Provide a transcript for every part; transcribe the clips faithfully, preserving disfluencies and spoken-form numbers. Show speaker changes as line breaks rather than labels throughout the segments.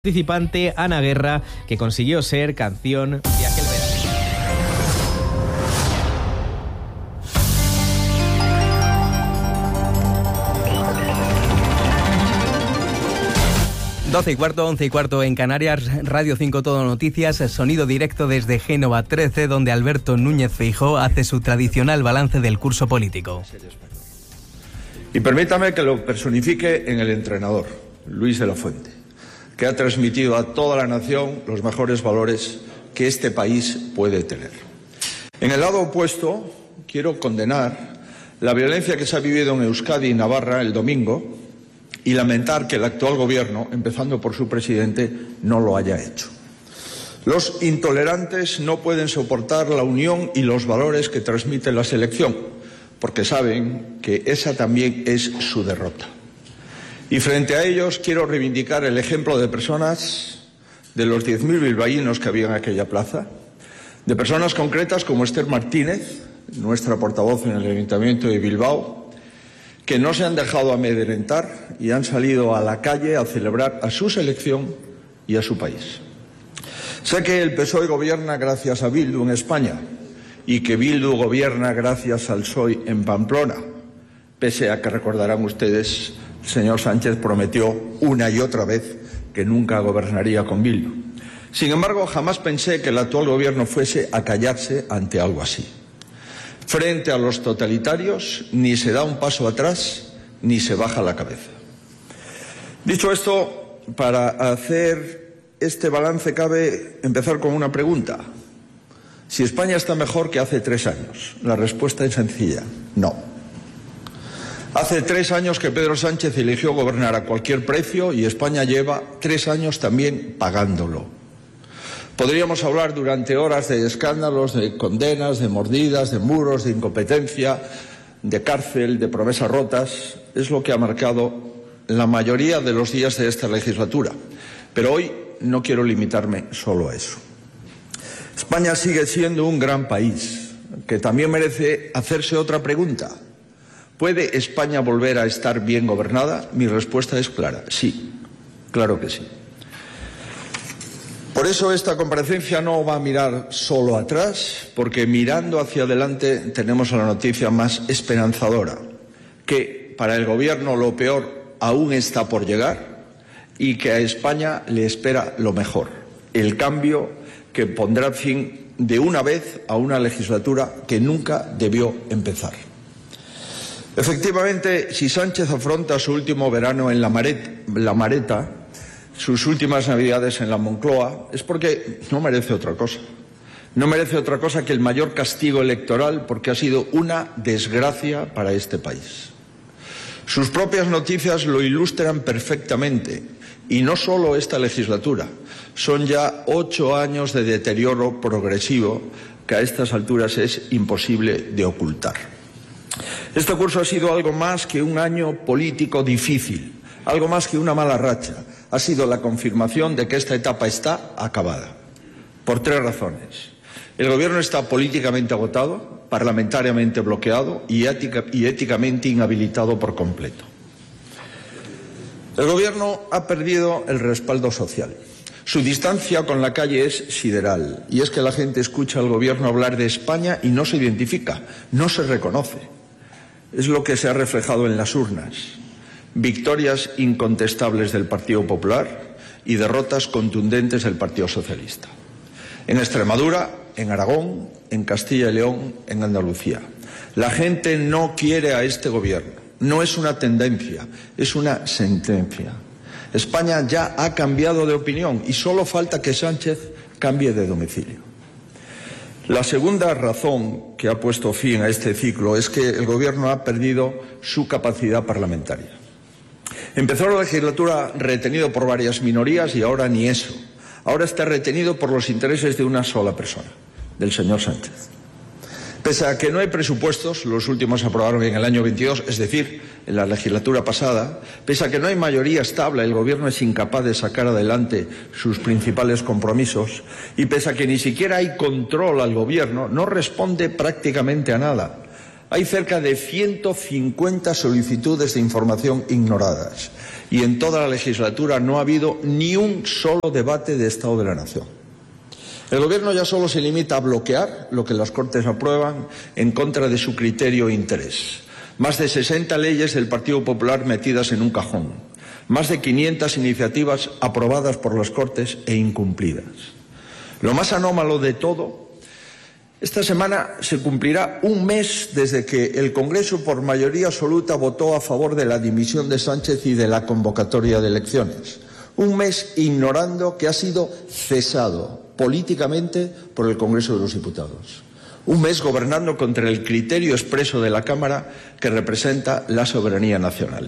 participante Ana Guerra, que consiguió ser canción de aquel verano. doce y cuarto, once y cuarto en Canarias, Radio cinco Todo Noticias, sonido directo desde Génova trece, donde Alberto Núñez Feijóo hace su tradicional balance del curso político.
Y permítame que lo personifique en el entrenador, Luis de la Fuente, que ha transmitido a toda la nación los mejores valores que este país puede tener. En el lado opuesto, quiero condenar la violencia que se ha vivido en Euskadi y Navarra el domingo y lamentar que el actual gobierno, empezando por su presidente, no lo haya hecho. Los intolerantes no pueden soportar la unión y los valores que transmite la selección, porque saben que esa también es su derrota. Y frente a ellos quiero reivindicar el ejemplo de personas, de los diez mil bilbaínos que había en aquella plaza, de personas concretas como Esther Martínez, nuestra portavoz en el Ayuntamiento de Bilbao, que no se han dejado amedrentar y han salido a la calle a celebrar a su selección y a su país. Sé que el P S O E gobierna gracias a Bildu en España y que Bildu gobierna gracias al P S O E en Pamplona, pese a que recordarán ustedes, el señor Sánchez prometió una y otra vez que nunca gobernaría con Bildu. Sin embargo, jamás pensé que el actual gobierno fuese a callarse ante algo así. Frente a los totalitarios, ni se da un paso atrás, ni se baja la cabeza. Dicho esto, para hacer este balance cabe empezar con una pregunta. Si España está mejor que hace tres años, la respuesta es sencilla, no. Hace tres años que Pedro Sánchez eligió gobernar a cualquier precio y España lleva tres años también pagándolo. Podríamos hablar durante horas de escándalos, de condenas, de mordidas, de muros, de incompetencia, de cárcel, de promesas rotas. Es lo que ha marcado la mayoría de los días de esta legislatura. Pero hoy no quiero limitarme solo a eso. España sigue siendo un gran país, que también merece hacerse otra pregunta. ¿Puede España volver a estar bien gobernada? Mi respuesta es clara, sí, claro que sí. Por eso esta comparecencia no va a mirar solo atrás, porque mirando hacia adelante tenemos la noticia más esperanzadora, que para el gobierno lo peor aún está por llegar y que a España le espera lo mejor, el cambio que pondrá fin de una vez a una legislatura que nunca debió empezar. Efectivamente, si Sánchez afronta su último verano en la Mareta, la Mareta, sus últimas navidades en la Moncloa, es porque no merece otra cosa. No merece otra cosa que el mayor castigo electoral, porque ha sido una desgracia para este país. Sus propias noticias lo ilustran perfectamente, y no solo esta legislatura, son ya ocho años de deterioro progresivo que a estas alturas es imposible de ocultar. Este curso ha sido algo más que un año político difícil, algo más que una mala racha. Ha sido la confirmación de que esta etapa está acabada, por tres razones. El gobierno está políticamente agotado, parlamentariamente bloqueado y, ética, y éticamente inhabilitado por completo. El gobierno ha perdido el respaldo social. Su distancia con la calle es sideral, y es que la gente escucha al gobierno hablar de España y no se identifica, no se reconoce. Es lo que se ha reflejado en las urnas. Victorias incontestables del Partido Popular y derrotas contundentes del Partido Socialista. En Extremadura, en Aragón, en Castilla y León, en Andalucía. La gente no quiere a este gobierno. No es una tendencia, es una sentencia. España ya ha cambiado de opinión y solo falta que Sánchez cambie de domicilio. La segunda razón que ha puesto fin a este ciclo es que el gobierno ha perdido su capacidad parlamentaria. Empezó la legislatura retenido por varias minorías y ahora ni eso. Ahora está retenido por los intereses de una sola persona, del señor Sánchez. Pese a que no hay presupuestos, los últimos se aprobaron en el año veintidós, es decir, en la legislatura pasada, pese a que no hay mayoría estable, el gobierno es incapaz de sacar adelante sus principales compromisos y pese a que ni siquiera hay control al gobierno, no responde prácticamente a nada. Hay cerca de ciento cincuenta solicitudes de información ignoradas y en toda la legislatura no ha habido ni un solo debate de Estado de la Nación. El Gobierno ya solo se limita a bloquear lo que las Cortes aprueban en contra de su criterio e interés. Más de sesenta leyes del Partido Popular metidas en un cajón. Más de quinientas iniciativas aprobadas por las Cortes e incumplidas. Lo más anómalo de todo, esta semana se cumplirá un mes desde que el Congreso por mayoría absoluta votó a favor de la dimisión de Sánchez y de la convocatoria de elecciones. Un mes ignorando que ha sido cesado políticamente por el Congreso de los Diputados. Un mes gobernando contra el criterio expreso de la Cámara que representa la soberanía nacional.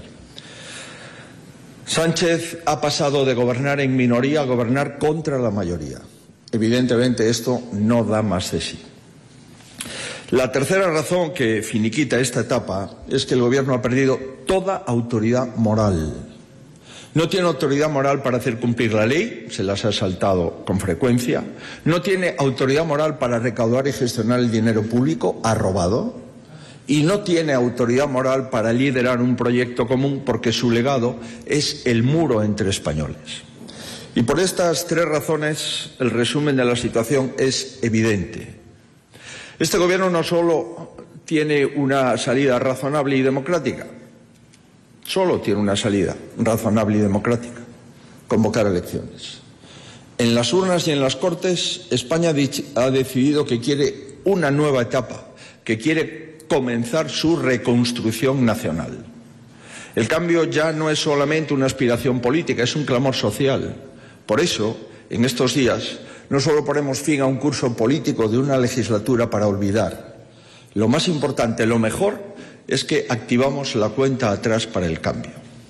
Sánchez ha pasado de gobernar en minoría a gobernar contra la mayoría. Evidentemente esto no da más de sí. La tercera razón que finiquita esta etapa es que el Gobierno ha perdido toda autoridad moral. No tiene autoridad moral para hacer cumplir la ley, se las ha saltado con frecuencia. No tiene autoridad moral para recaudar y gestionar el dinero público, ha robado. Y no tiene autoridad moral para liderar un proyecto común porque su legado es el muro entre españoles. Y por estas tres razones el resumen de la situación es evidente. Este Gobierno no solo tiene una salida razonable y democrática, solo tiene una salida razonable y democrática: convocar elecciones. En las urnas y en las Cortes, España ha decidido que quiere una nueva etapa, que quiere comenzar su reconstrucción nacional. El cambio ya no es solamente una aspiración política, es un clamor social. Por eso, en estos días, no solo ponemos fin a un curso político de una legislatura para olvidar. Lo más importante, lo mejor, es que activamos la cuenta atrás para el cambio.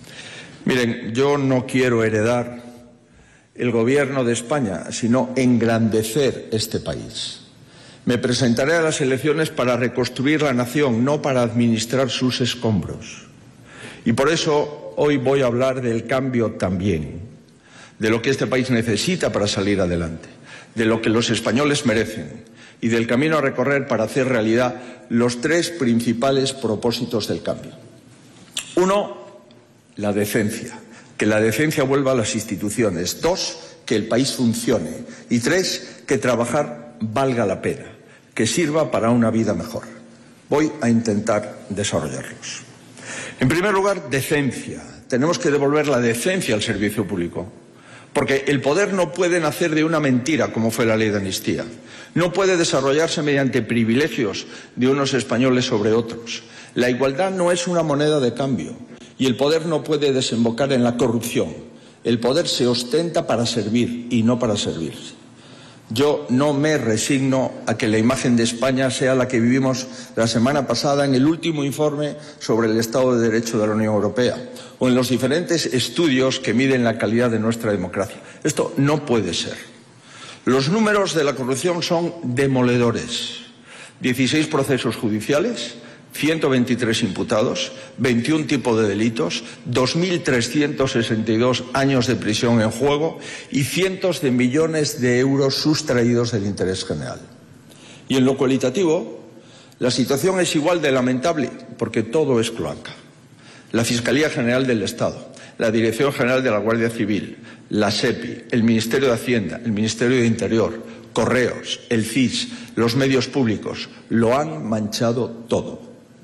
Miren, yo no quiero heredar el Gobierno de España, sino engrandecer este país. Me presentaré a las elecciones para reconstruir la nación, no para administrar sus escombros. Y por eso hoy voy a hablar del cambio también, de lo que este país necesita para salir adelante, de lo que los españoles merecen y del camino a recorrer para hacer realidad los tres principales propósitos del cambio. Uno, la decencia, que la decencia vuelva a las instituciones. Dos, que el país funcione. Y tres, que trabajar valga la pena, que sirva para una vida mejor. Voy a intentar desarrollarlos. En primer lugar, decencia. Tenemos que devolver la decencia al servicio público. Porque el poder no puede nacer de una mentira, como fue la ley de amnistía. No puede desarrollarse mediante privilegios de unos españoles sobre otros. La igualdad no es una moneda de cambio y el poder no puede desembocar en la corrupción. El poder se ostenta para servir y no para servirse. Yo no me resigno a que la imagen de España sea la que vivimos la semana pasada en el último informe sobre el Estado de Derecho de la Unión Europea o en los diferentes estudios que miden la calidad de nuestra democracia. Esto no puede ser. Los números de la corrupción son demoledores. dieciséis procesos judiciales, ciento veintitrés imputados, veintiún tipos de delitos, dos mil trescientos sesenta y dos años de prisión en juego y cientos de millones de euros sustraídos del interés general. Y en lo cualitativo, la situación es igual de lamentable porque todo es cloaca. La Fiscalía General del Estado, la Dirección General de la Guardia Civil, la SEPI, el Ministerio de Hacienda, el Ministerio de Interior, Correos, el C I S, los medios públicos, lo han manchado todo.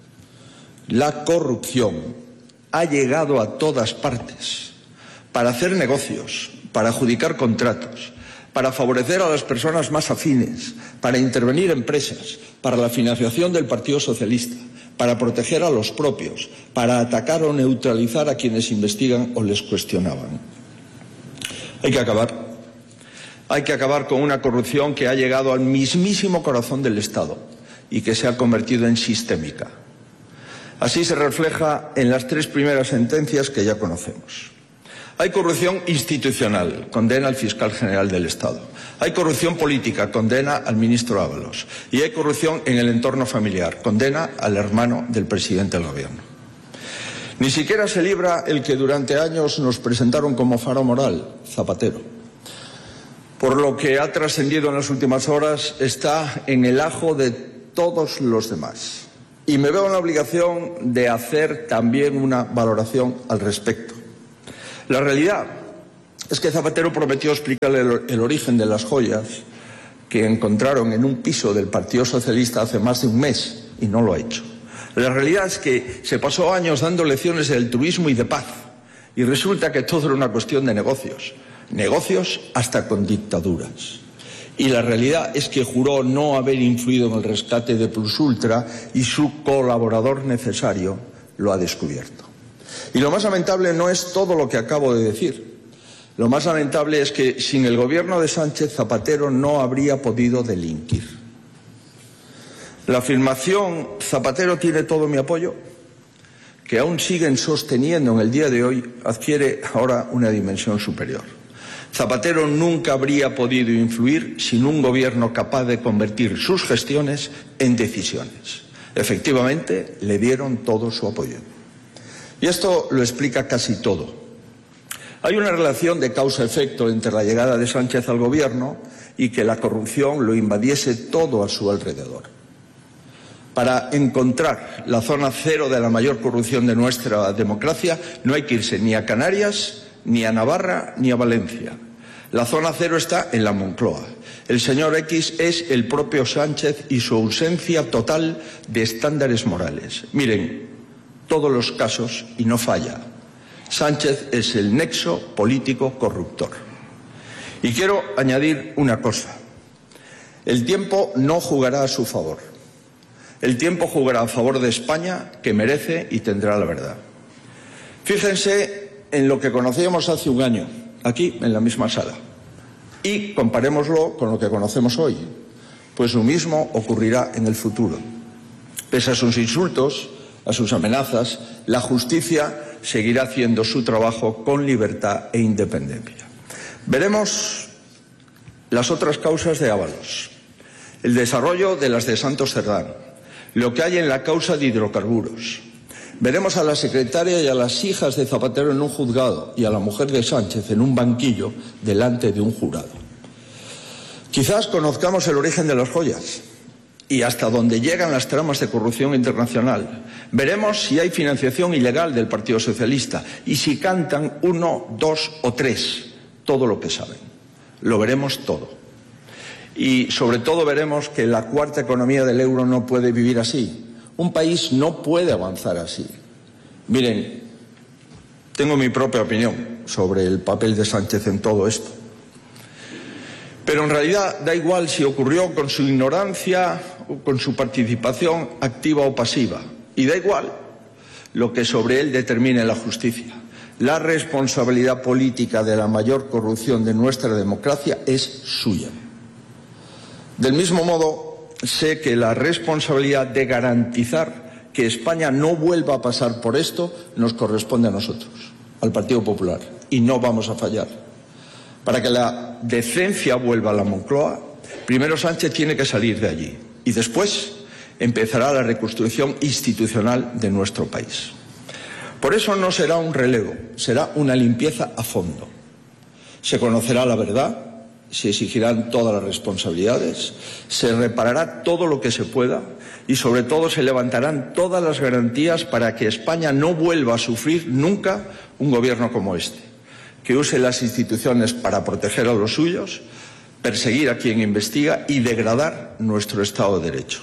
La corrupción ha llegado a todas partes para hacer negocios, para adjudicar contratos, para favorecer a las personas más afines, para intervenir empresas, para la financiación del Partido Socialista, para proteger a los propios, para atacar o neutralizar a quienes investigan o les cuestionaban. Hay que acabar. Hay que acabar con una corrupción que ha llegado al mismísimo corazón del Estado y que se ha convertido en sistémica. Así se refleja en las tres primeras sentencias que ya conocemos. Hay corrupción institucional, condena al fiscal general del Estado. Hay corrupción política, condena al ministro Ábalos. Y hay corrupción en el entorno familiar, condena al hermano del presidente del Gobierno. Ni siquiera se libra el que durante años nos presentaron como faro moral, Zapatero. Por lo que ha trascendido en las últimas horas, está en el ajo de todos los demás. y me veo en la obligación de hacer también una valoración al respecto. La realidad es que Zapatero prometió explicarle el, el origen de las joyas que encontraron en un piso del Partido Socialista hace más de un mes y no lo ha hecho. La realidad es que se pasó años dando lecciones de altruismo y de paz y resulta que todo era una cuestión de negocios, negocios hasta con dictaduras. Y la realidad es que juró no haber influido en el rescate de Plus Ultra y su colaborador necesario lo ha descubierto. Y lo más lamentable no es todo lo que acabo de decir. Lo más lamentable es que sin el gobierno de Sánchez, Zapatero no habría podido delinquir. La afirmación «Zapatero tiene todo mi apoyo», que aún siguen sosteniendo en el día de hoy, adquiere ahora una dimensión superior. Zapatero nunca habría podido influir sin un gobierno capaz de convertir sus gestiones en decisiones. Efectivamente, le dieron todo su apoyo. Y esto lo explica casi todo. Hay una relación de causa-efecto entre la llegada de Sánchez al gobierno y que la corrupción lo invadiese todo a su alrededor. Para encontrar la zona cero de la mayor corrupción de nuestra democracia no hay que irse ni a Canarias, ni a Navarra, ni a Valencia. La zona cero está en la Moncloa. El señor X es el propio Sánchez y su ausencia total de estándares morales. Miren, todos los casos, y no falla, Sánchez es el nexo político corruptor. Y quiero añadir una cosa. El tiempo no jugará a su favor. El tiempo jugará a favor de España, que merece y tendrá la verdad. Fíjense en lo que conocíamos hace un año, aquí en la misma sala, y comparémoslo con lo que conocemos hoy, pues lo mismo ocurrirá en el futuro. Pese a sus insultos, a sus amenazas, la justicia seguirá haciendo su trabajo con libertad e independencia. Veremos las otras causas de Ábalos, el desarrollo de las de Santos Cerdán, lo que hay en la causa de hidrocarburos. Veremos a la secretaria y a las hijas de Zapatero en un juzgado y a la mujer de Sánchez en un banquillo delante de un jurado. Quizás conozcamos el origen de las joyas y hasta dónde llegan las tramas de corrupción internacional. Veremos si hay financiación ilegal del Partido Socialista y si cantan uno, dos o tres todo lo que saben. Lo veremos todo. Y sobre todo veremos que la cuarta economía del euro no puede vivir así. Un país no puede avanzar así. Miren, tengo mi propia opinión sobre el papel de Sánchez en todo esto. Pero en realidad da igual si ocurrió con su ignorancia o con su participación activa o pasiva. Y da igual lo que sobre él determine la justicia. La responsabilidad política de la mayor corrupción de nuestra democracia es suya. Del mismo modo, sé que la responsabilidad de garantizar que España no vuelva a pasar por esto nos corresponde a nosotros, al Partido Popular, y no vamos a fallar. Para que la decencia vuelva a la Moncloa, primero Sánchez tiene que salir de allí y después empezará la reconstrucción institucional de nuestro país. Por eso no será un relevo, será una limpieza a fondo. Se conocerá la verdad, se exigirán todas las responsabilidades, se reparará todo lo que se pueda y sobre todo se levantarán todas las garantías para que España no vuelva a sufrir nunca un gobierno como este, que use las instituciones para proteger a los suyos, perseguir a quien investiga y degradar nuestro Estado de Derecho.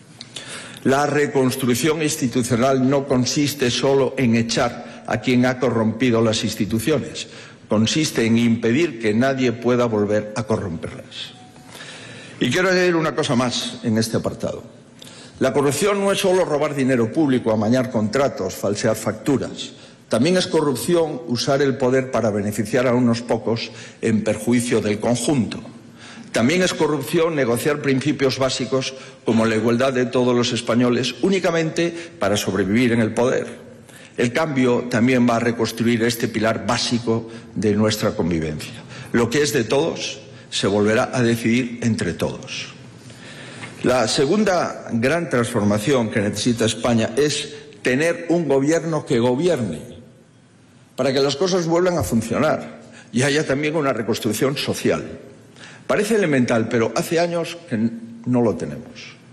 La reconstrucción institucional no consiste solo en echar a quien ha corrompido las instituciones, consiste en impedir que nadie pueda volver a corromperlas. Y quiero añadir una cosa más en este apartado. La corrupción no es solo robar dinero público, amañar contratos, falsear facturas. También es corrupción usar el poder para beneficiar a unos pocos en perjuicio del conjunto. También es corrupción negociar principios básicos como la igualdad de todos los españoles únicamente para sobrevivir en el poder. El cambio también va a reconstruir este pilar básico de nuestra convivencia. Lo que es de todos se volverá a decidir entre todos. La segunda gran transformación que necesita España es tener un gobierno que gobierne para que las cosas vuelvan a funcionar y haya también una reconstrucción social. Parece elemental, pero hace años que no lo tenemos.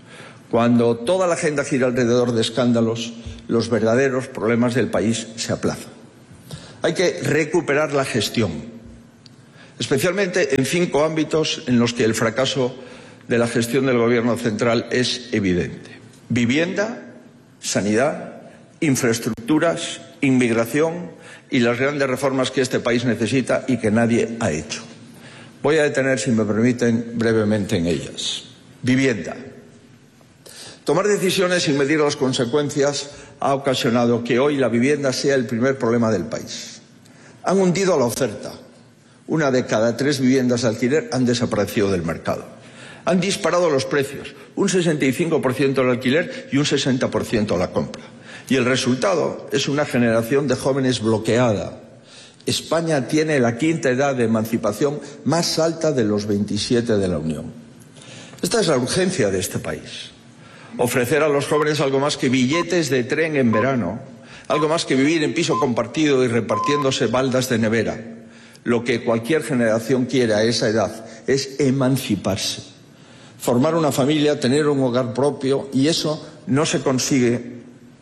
Cuando toda la agenda gira alrededor de escándalos, los verdaderos problemas del país se aplazan. Hay que recuperar la gestión, especialmente en cinco ámbitos en los que el fracaso de la gestión del Gobierno central es evidente: vivienda, sanidad, infraestructuras, inmigración y las grandes reformas que este país necesita y que nadie ha hecho. Voy a detener, si me permiten, brevemente en ellas. Vivienda. Tomar decisiones sin medir las consecuencias ha ocasionado que hoy la vivienda sea el primer problema del país. Han hundido la oferta. Una de cada tres viviendas de alquiler han desaparecido del mercado. Han disparado los precios, un sesenta y cinco por ciento al alquiler y un sesenta por ciento a la compra. Y el resultado es una generación de jóvenes bloqueada. España tiene la quinta edad de emancipación más alta de los veintisiete de la Unión. Esta es la urgencia de este país. Ofrecer a los jóvenes algo más que billetes de tren en verano, algo más que vivir en piso compartido y repartiéndose baldas de nevera. Lo que cualquier generación quiere a esa edad es emanciparse, formar una familia, tener un hogar propio, y eso no se consigue,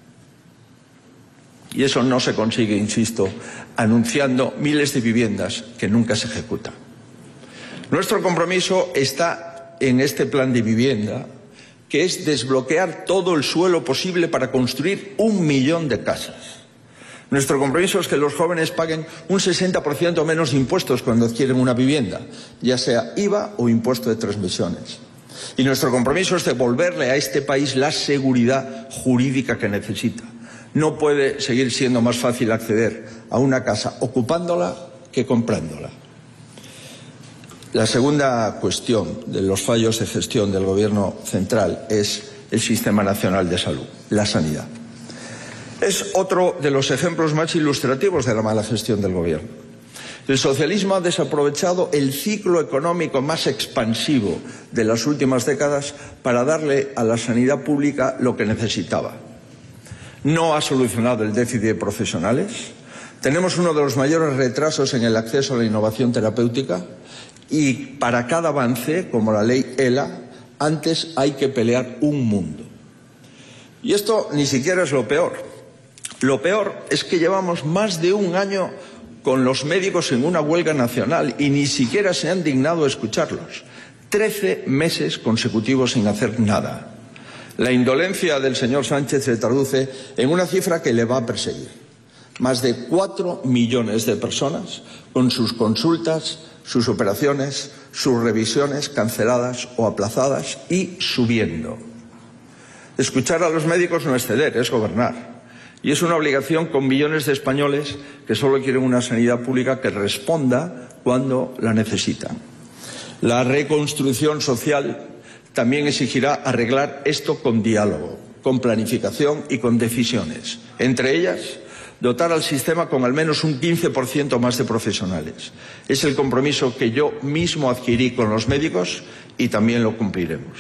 y eso no se consigue, insisto, anunciando miles de viviendas que nunca se ejecutan. Nuestro compromiso está en este plan de vivienda, que es desbloquear todo el suelo posible para construir un millón de casas. Nuestro compromiso es que los jóvenes paguen un sesenta por ciento menos de impuestos cuando adquieren una vivienda, ya sea I V A o impuesto de transmisiones. Y nuestro compromiso es devolverle a este país la seguridad jurídica que necesita. No puede seguir siendo más fácil acceder a una casa ocupándola que comprándola. La segunda cuestión de los fallos de gestión del Gobierno central es el Sistema Nacional de Salud, la sanidad. Es otro de los ejemplos más ilustrativos de la mala gestión del Gobierno. El socialismo ha desaprovechado el ciclo económico más expansivo de las últimas décadas para darle a la sanidad pública lo que necesitaba. No ha solucionado el déficit de profesionales. Tenemos uno de los mayores retrasos en el acceso a la innovación terapéutica. Y para cada avance, como la ley ELA, antes hay que pelear un mundo. Y esto ni siquiera es lo peor. Lo peor es que llevamos más de un año con los médicos en una huelga nacional y ni siquiera se han dignado a escucharlos. Trece meses consecutivos sin hacer nada. La indolencia del señor Sánchez se traduce en una cifra que le va a perseguir. Más de cuatro millones de personas con sus consultas, sus operaciones, sus revisiones canceladas o aplazadas y subiendo. Escuchar a los médicos no es ceder, es gobernar. Y es una obligación con millones de españoles que solo quieren una sanidad pública que responda cuando la necesitan. La reconstrucción social también exigirá arreglar esto con diálogo, con planificación y con decisiones. Entre ellas, dotar al sistema con al menos un quince por ciento más de profesionales. Es el compromiso que yo mismo adquirí con los médicos y también lo cumpliremos.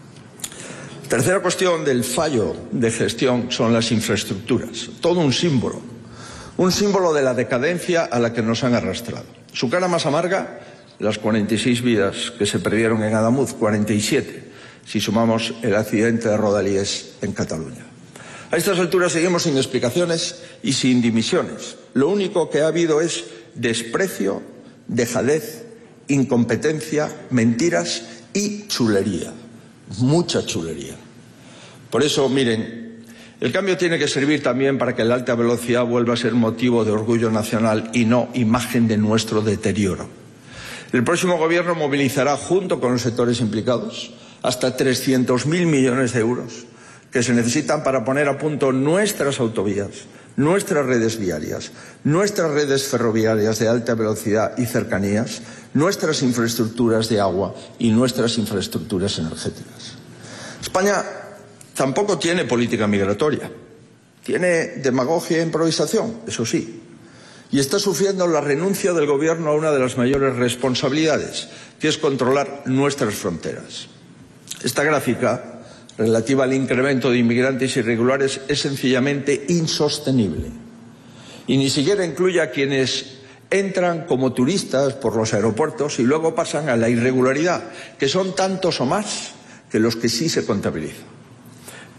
Tercera cuestión del fallo de gestión son las infraestructuras. Todo un símbolo, un símbolo de la decadencia a la que nos han arrastrado. Su cara más amarga, las cuarenta y seis vidas que se perdieron en Adamuz, cuarenta y siete, si sumamos el accidente de Rodalies en Cataluña. A estas alturas seguimos sin explicaciones y sin dimisiones. Lo único que ha habido es desprecio, dejadez, incompetencia, mentiras y chulería. Mucha chulería. Por eso, miren, el cambio tiene que servir también para que la alta velocidad vuelva a ser motivo de orgullo nacional y no imagen de nuestro deterioro. El próximo Gobierno movilizará, junto con los sectores implicados, hasta trescientos mil millones de euros que se necesitan para poner a punto nuestras autovías, nuestras redes viarias, nuestras redes ferroviarias de alta velocidad y cercanías, nuestras infraestructuras de agua y nuestras infraestructuras energéticas. España tampoco tiene política migratoria. Tiene demagogia e improvisación, eso sí. Y está sufriendo la renuncia del Gobierno a una de las mayores responsabilidades, que es controlar nuestras fronteras. Esta gráfica relativa al incremento de inmigrantes irregulares es sencillamente insostenible. Y ni siquiera incluye a quienes entran como turistas por los aeropuertos y luego pasan a la irregularidad, que son tantos o más que los que sí se contabilizan.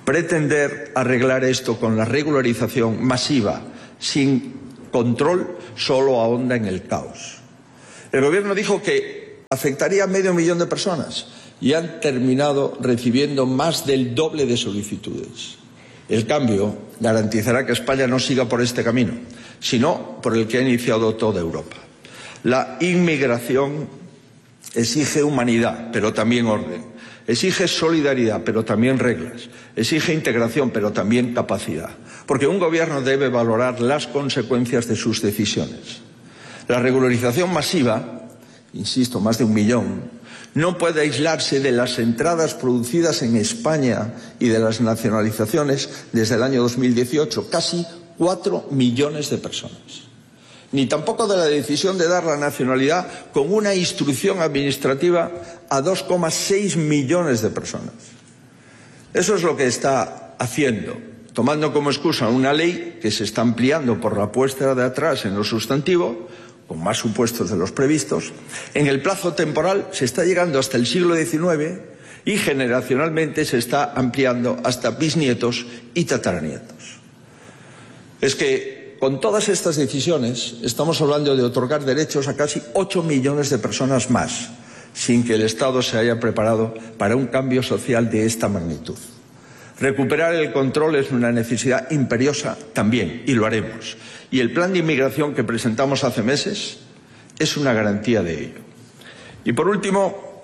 Pretender arreglar esto con la regularización masiva, sin control, solo ahonda en el caos. El Gobierno dijo que afectaría a medio millón de personas y han terminado recibiendo más del doble de solicitudes. El cambio garantizará que España no siga por este camino, sino por el que ha iniciado toda Europa. La inmigración exige humanidad, pero también orden. Exige solidaridad, pero también reglas. Exige integración, pero también capacidad. Porque un gobierno debe valorar las consecuencias de sus decisiones. La regularización masiva, insisto, más de un millón, no puede aislarse de las entradas producidas en España y de las nacionalizaciones desde el año dos mil dieciocho, casi cuatro millones de personas. Ni tampoco de la decisión de dar la nacionalidad con una instrucción administrativa a dos coma seis millones de personas. Eso es lo que está haciendo, tomando como excusa una ley que se está ampliando por la puesta de atrás en lo sustantivo, con más supuestos de los previstos. En el plazo temporal se está llegando hasta el siglo diecinueve y generacionalmente se está ampliando hasta bisnietos y tataranietos. Es que con todas estas decisiones estamos hablando de otorgar derechos a casi ocho millones de personas más, sin que el Estado se haya preparado para un cambio social de esta magnitud. Recuperar el control es una necesidad imperiosa también, y lo haremos. Y el plan de inmigración que presentamos hace meses es una garantía de ello. Y por último,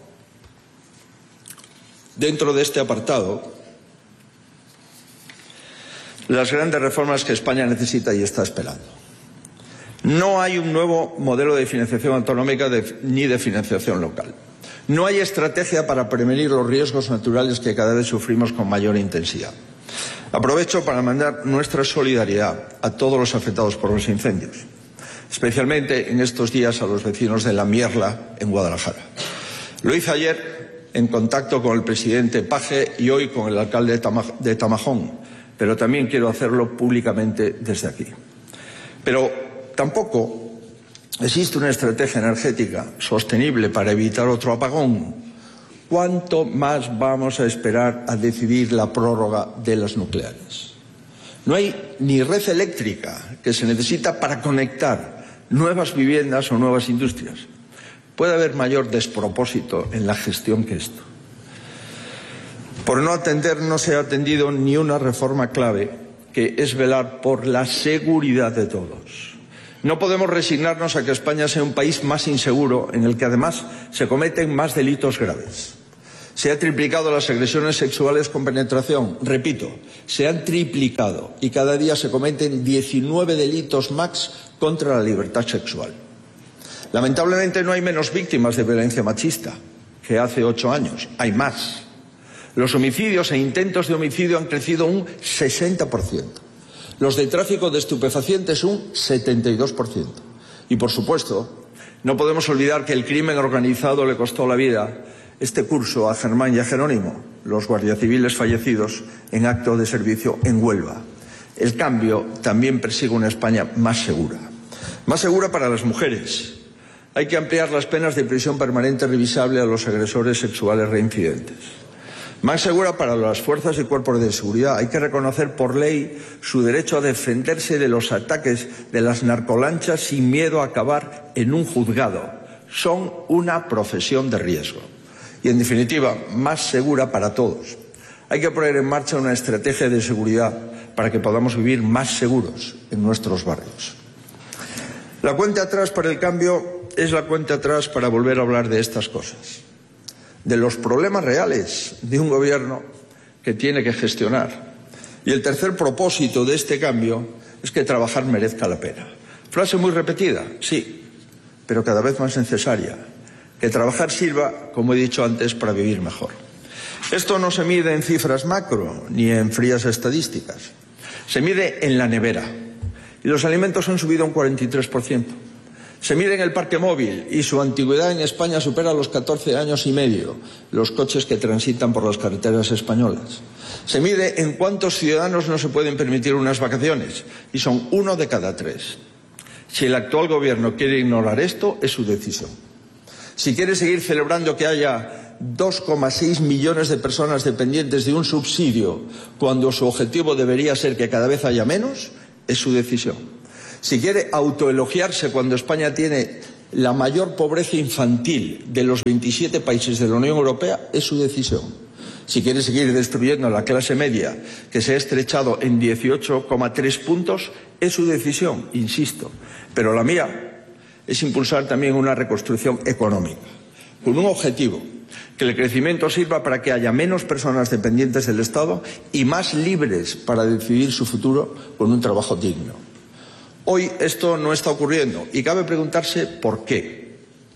dentro de este apartado, las grandes reformas que España necesita y está esperando. No hay un nuevo modelo de financiación autonómica de, ni de financiación local. No hay estrategia para prevenir los riesgos naturales que cada vez sufrimos con mayor intensidad. Aprovecho para mandar nuestra solidaridad a todos los afectados por los incendios, especialmente en estos días a los vecinos de La Mierla, en Guadalajara. Lo hice ayer en contacto con el presidente Paje y hoy con el alcalde de Tamajón, pero también quiero hacerlo públicamente desde aquí. Pero tampoco existe una estrategia energética sostenible para evitar otro apagón. ¿Cuánto más vamos a esperar a decidir la prórroga de las nucleares? No hay ni red eléctrica que se necesita para conectar nuevas viviendas o nuevas industrias. Puede haber mayor despropósito en la gestión que esto. Por no atender, no se ha atendido ni una reforma clave, que es velar por la seguridad de todos. No podemos resignarnos a que España sea un país más inseguro, en el que además se cometen más delitos graves. Se han triplicado las agresiones sexuales con penetración. Repito, se han triplicado y cada día se cometen diecinueve delitos más contra la libertad sexual. Lamentablemente no hay menos víctimas de violencia machista que hace ocho años, hay más. Los homicidios e intentos de homicidio han crecido un sesenta por ciento. Los de tráfico de estupefacientes un setenta y dos por ciento. Y, por supuesto, no podemos olvidar que el crimen organizado le costó la vida este curso a Germán y a Jerónimo, los guardias civiles fallecidos en acto de servicio en Huelva. El cambio también persigue una España más segura. Más segura para las mujeres. Hay que ampliar las penas de prisión permanente revisable a los agresores sexuales reincidentes. Más segura para las fuerzas y cuerpos de seguridad. Hay que reconocer por ley su derecho a defenderse de los ataques de las narcolanchas sin miedo a acabar en un juzgado. Son una profesión de riesgo. Y, en definitiva, más segura para todos. Hay que poner en marcha una estrategia de seguridad para que podamos vivir más seguros en nuestros barrios. La cuenta atrás para el cambio es la cuenta atrás para volver a hablar de estas cosas. De los problemas reales de un gobierno que tiene que gestionar. Y el tercer propósito de este cambio es que trabajar merezca la pena. Frase muy repetida, sí, pero cada vez más necesaria. Que trabajar sirva, como he dicho antes, para vivir mejor. Esto no se mide en cifras macro ni en frías estadísticas. Se mide en la nevera. Y los alimentos han subido un cuarenta y tres por ciento. Se mide en el parque móvil y su antigüedad en España supera los catorce años y medio, los coches que transitan por las carreteras españolas. Se mide en cuántos ciudadanos no se pueden permitir unas vacaciones, y son uno de cada tres. Si el actual gobierno quiere ignorar esto, es su decisión. Si quiere seguir celebrando que haya dos coma seis millones de personas dependientes de un subsidio cuando su objetivo debería ser que cada vez haya menos, es su decisión. Si quiere autoelogiarse cuando España tiene la mayor pobreza infantil de los veintisiete países de la Unión Europea, es su decisión. Si quiere seguir destruyendo a la clase media, que se ha estrechado en dieciocho coma tres puntos, es su decisión, insisto. Pero la mía es impulsar también una reconstrucción económica, con un objetivo, que el crecimiento sirva para que haya menos personas dependientes del Estado y más libres para decidir su futuro con un trabajo digno. Hoy esto no está ocurriendo y cabe preguntarse por qué.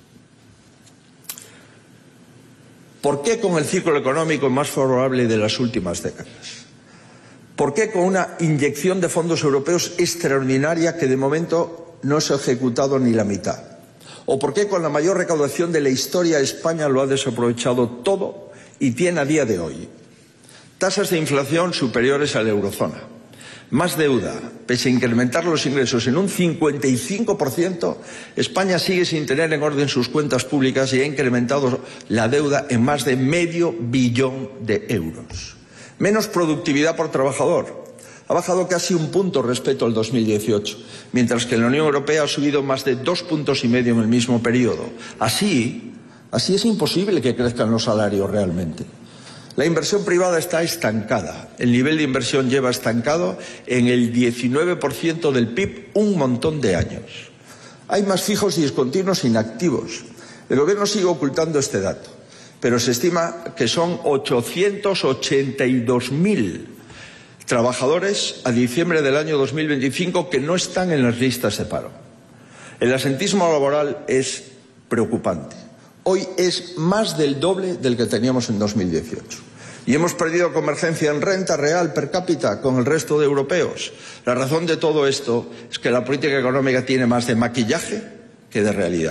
¿Por qué con el ciclo económico más favorable de las últimas décadas? ¿Por qué con una inyección de fondos europeos extraordinaria que de momento no se ha ejecutado ni la mitad? ¿O por qué con la mayor recaudación de la historia España lo ha desaprovechado todo y tiene a día de hoy tasas de inflación superiores a la eurozona? Más deuda, pese a incrementar los ingresos en un cincuenta y cinco por ciento, España sigue sin tener en orden sus cuentas públicas y ha incrementado la deuda en más de medio billón de euros. Menos productividad por trabajador. Ha bajado casi un punto respecto al dos mil dieciocho, mientras que en la Unión Europea ha subido más de dos puntos y medio en el mismo periodo. Así, así es imposible que crezcan los salarios realmente. La inversión privada está estancada. El nivel de inversión lleva estancado en el diecinueve por ciento del P I B un montón de años. Hay más fijos y discontinuos inactivos. El Gobierno sigue ocultando este dato, pero se estima que son ochocientos ochenta y dos mil trabajadores a diciembre del año dos mil veinticinco que no están en las listas de paro. El absentismo laboral es preocupante. Hoy es más del doble del que teníamos en dos mil dieciocho. Y hemos perdido convergencia en renta real per cápita con el resto de europeos. La razón de todo esto es que la política económica tiene más de maquillaje que de realidad.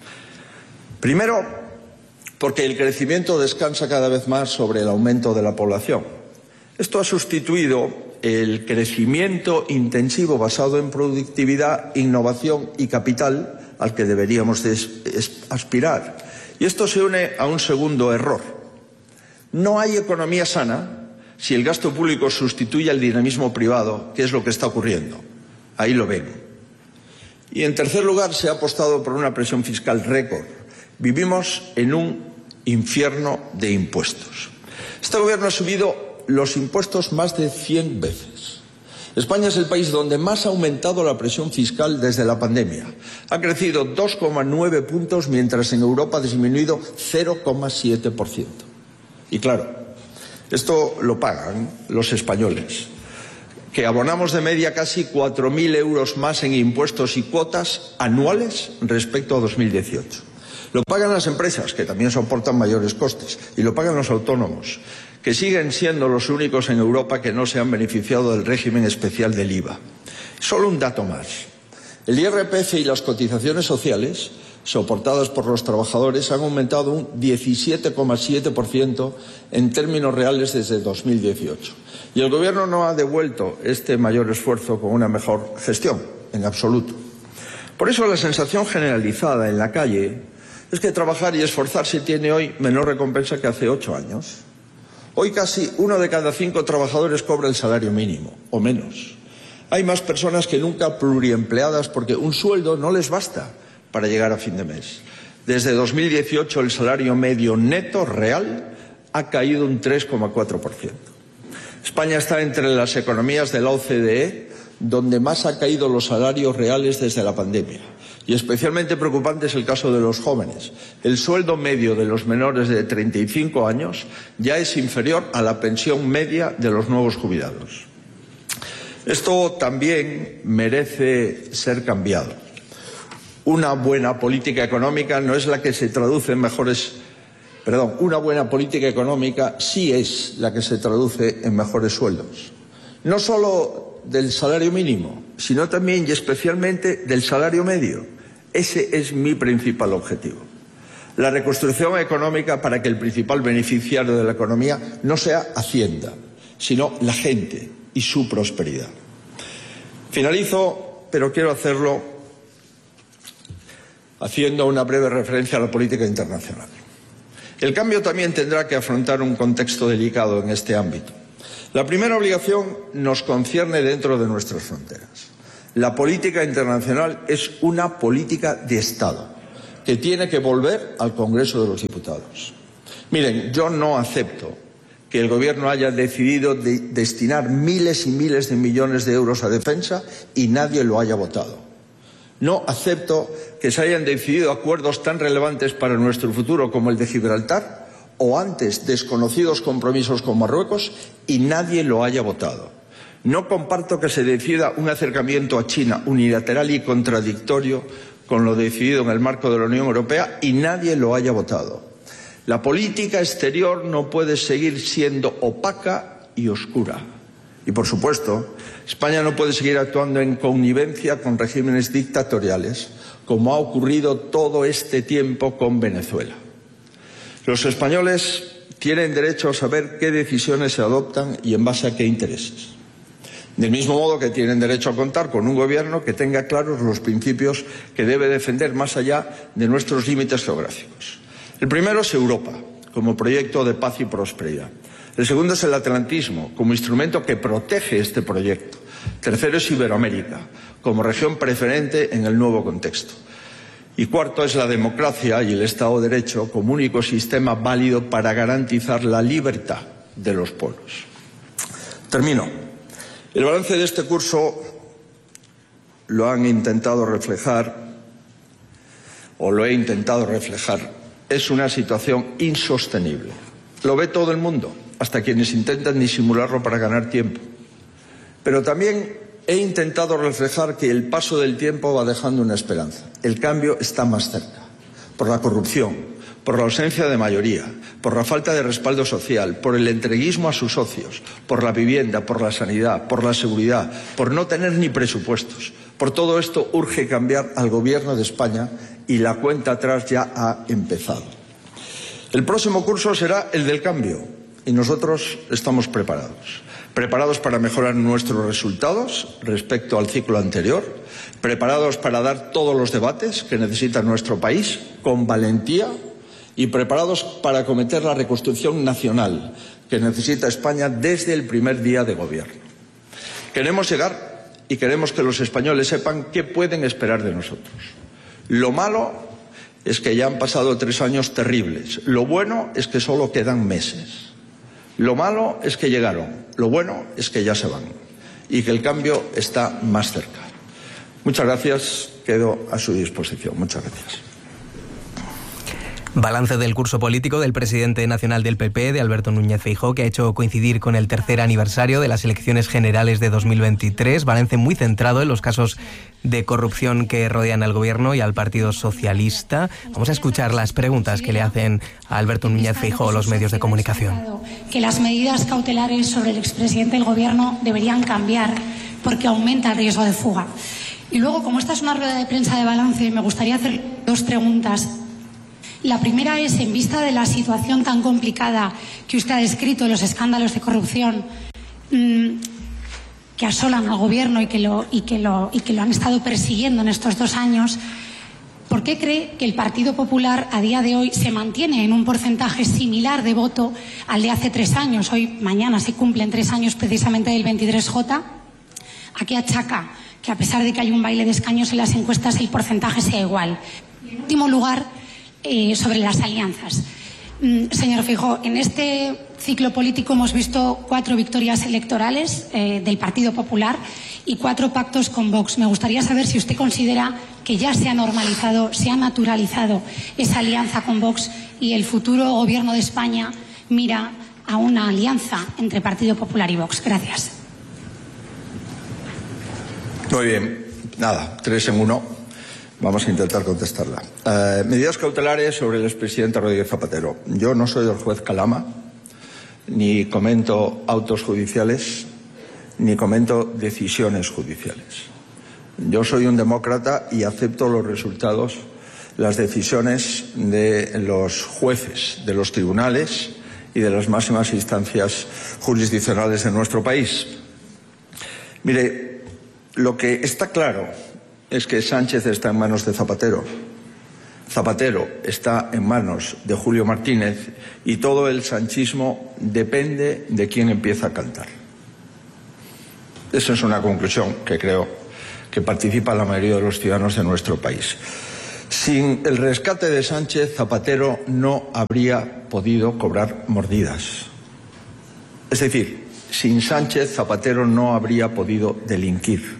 Primero, porque el crecimiento descansa cada vez más sobre el aumento de la población. Esto ha sustituido el crecimiento intensivo basado en productividad, innovación y capital al que deberíamos aspirar. Y esto se une a un segundo error. No hay economía sana si el gasto público sustituye al dinamismo privado, que es lo que está ocurriendo. Ahí lo ven. Y en tercer lugar, se ha apostado por una presión fiscal récord. Vivimos en un infierno de impuestos. Este gobierno ha subido los impuestos más de cien veces. España es el país donde más ha aumentado la presión fiscal desde la pandemia. Ha crecido dos coma nueve puntos, mientras en Europa ha disminuido cero coma siete por ciento. Y claro, esto lo pagan los españoles, que abonamos de media casi cuatro mil euros más en impuestos y cuotas anuales respecto a dos mil dieciocho. Lo pagan las empresas, que también soportan mayores costes, y lo pagan los autónomos, que siguen siendo los únicos en Europa que no se han beneficiado del régimen especial del I V A. Solo un dato más. El I R P F y las cotizaciones sociales, soportadas por los trabajadores, han aumentado un diecisiete coma siete por ciento en términos reales desde dos mil dieciocho. Y el Gobierno no ha devuelto este mayor esfuerzo con una mejor gestión, en absoluto. Por eso la sensación generalizada en la calle es que trabajar y esforzarse tiene hoy menor recompensa que hace ocho años. Hoy casi uno de cada cinco trabajadores cobra el salario mínimo, o menos. Hay más personas que nunca pluriempleadas porque un sueldo no les basta para llegar a fin de mes. Desde dos mil dieciocho el salario medio neto real ha caído un tres coma cuatro por ciento. España está entre las economías de la O C D E donde más ha caído los salarios reales desde la pandemia. Y especialmente preocupante es el caso de los jóvenes. El sueldo medio de los menores de treinta y cinco años ya es inferior a la pensión media de los nuevos jubilados. Esto también merece ser cambiado. Una buena política económica no es la que se traduce en mejores... Perdón, una buena política económica sí es la que se traduce en mejores sueldos. No solo del salario mínimo, sino también y especialmente del salario medio. Ese es mi principal objetivo. La reconstrucción económica para que el principal beneficiario de la economía no sea Hacienda, sino la gente y su prosperidad. Finalizo, pero quiero hacerlo haciendo una breve referencia a la política internacional. El cambio también tendrá que afrontar un contexto delicado en este ámbito. La primera obligación nos concierne dentro de nuestras fronteras. La política internacional es una política de Estado que tiene que volver al Congreso de los Diputados. Miren, yo no acepto que el Gobierno haya decidido de destinar miles y miles de millones de euros a defensa y nadie lo haya votado. No acepto que se hayan decidido acuerdos tan relevantes para nuestro futuro como el de Gibraltar o antes desconocidos compromisos con Marruecos y nadie lo haya votado. No comparto que se decida un acercamiento a China unilateral y contradictorio con lo decidido en el marco de la Unión Europea y nadie lo haya votado. La política exterior no puede seguir siendo opaca y oscura. Y, por supuesto, España no puede seguir actuando en connivencia con regímenes dictatoriales, como ha ocurrido todo este tiempo con Venezuela. Los españoles tienen derecho a saber qué decisiones se adoptan y en base a qué intereses. Del mismo modo que tienen derecho a contar con un gobierno que tenga claros los principios que debe defender más allá de nuestros límites geográficos. El primero es Europa, como proyecto de paz y prosperidad. El segundo es el atlantismo, como instrumento que protege este proyecto. Tercero es Iberoamérica, como región preferente en el nuevo contexto. Y cuarto es la democracia y el Estado de Derecho como único sistema válido para garantizar la libertad de los pueblos. Termino. El balance de este curso lo han intentado reflejar, o lo he intentado reflejar, es una situación insostenible. Lo ve todo el mundo, hasta quienes intentan disimularlo para ganar tiempo. Pero también he intentado reflejar que el paso del tiempo va dejando una esperanza. El cambio está más cerca, por la corrupción, por la ausencia de mayoría, por la falta de respaldo social, por el entreguismo a sus socios, por la vivienda, por la sanidad, por la seguridad, por no tener ni presupuestos. Por todo esto urge cambiar al Gobierno de España y la cuenta atrás ya ha empezado. El próximo curso será el del cambio y nosotros estamos preparados. Preparados para mejorar nuestros resultados respecto al ciclo anterior, preparados para dar todos los debates que necesita nuestro país con valentía y preparados para acometer la reconstrucción nacional que necesita España desde el primer día de gobierno. Queremos llegar y queremos que los españoles sepan qué pueden esperar de nosotros. Lo malo es que ya han pasado tres años terribles. Lo bueno es que solo quedan meses. Lo malo es que llegaron. Lo bueno es que ya se van y que el cambio está más cerca. Muchas gracias. Quedo a su disposición. Muchas gracias.
Balance del curso político del presidente nacional del P P, de Alberto Núñez Feijóo, que ha hecho coincidir con el tercer aniversario de las elecciones generales de dos mil veintitrés. Balance muy centrado en los casos de corrupción que rodean al gobierno y al Partido Socialista. Vamos a escuchar las preguntas que le hacen a Alberto Núñez Feijóo los medios de comunicación.
Que las medidas cautelares sobre el expresidente del gobierno deberían cambiar porque aumenta el riesgo de fuga. Y luego, como esta es una rueda de prensa de balance, me gustaría hacer dos preguntas. La primera es, en vista de la situación tan complicada que usted ha descrito, los escándalos de corrupción mmm, que asolan al gobierno y que, lo, y, que lo, y que lo han estado persiguiendo en estos dos años, ¿por qué cree que el Partido Popular a día de hoy se mantiene en un porcentaje similar de voto al de hace tres años? Hoy, mañana, se cumplen tres años precisamente del veintitrés J. ¿A qué achaca que, a pesar de que hay un baile de escaños en las encuestas, el porcentaje sea igual? Y en último lugar, Eh, sobre las alianzas. Mm, señor Feijóo, en este ciclo político hemos visto cuatro victorias electorales eh, del Partido Popular y cuatro pactos con Vox. Me gustaría saber si usted considera que ya se ha normalizado, se ha naturalizado esa alianza con Vox y el futuro Gobierno de España mira a una alianza entre Partido Popular y Vox. Gracias.
Muy bien. Nada, tres en uno. Vamos a intentar contestarla. Eh, medidas cautelares sobre el expresidente Rodríguez Zapatero. Yo no soy el juez Calama, ni comento autos judiciales, ni comento decisiones judiciales. Yo soy un demócrata y acepto los resultados, las decisiones de los jueces, de los tribunales y de las máximas instancias jurisdiccionales de nuestro país. Mire, lo que está claro es que Sánchez está en manos de Zapatero. Zapatero está en manos de Julio Martínez y todo el sanchismo depende de quién empieza a cantar. Esa es una conclusión que creo que participa la mayoría de los ciudadanos de nuestro país. Sin el rescate de Sánchez, Zapatero no habría podido cobrar mordidas. Es decir, sin Sánchez, Zapatero no habría podido delinquir.